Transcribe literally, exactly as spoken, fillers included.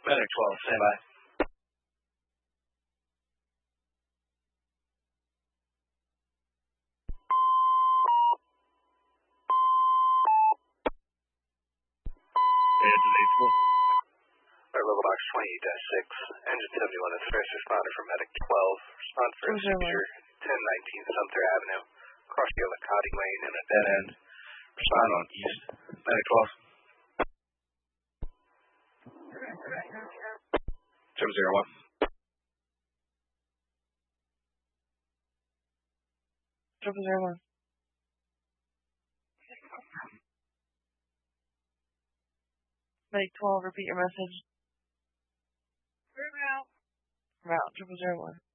Medic twelve, stand by. Alright, level box twenty-eight dash six, engine seventy-one is first responder for medic twelve. Respond for a seizure, ten nineteen Sumter Avenue. Cross the Ellicotty Lane in a dead end. Respond on east. Medic twelve. Triple zero one. Triple zero one. Medic twelve, repeat your message. Route. Route triple zero one.